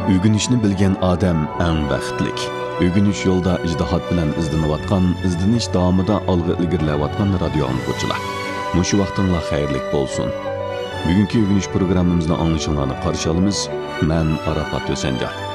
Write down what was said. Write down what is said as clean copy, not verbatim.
Ögünüşni bilgan odam eng baxtlik. Ögünüş yo'lda ijtihod bilan izlanayotgan, izlanish davomida olg'a ilgarilayotgan radio anglag'uchilar. Mushu vaqtinglar xayrlik bo'lsin. Bugungi ögünüş programmamizni anglashinglarni qarshi olamiz. Men Arafat O'sanja.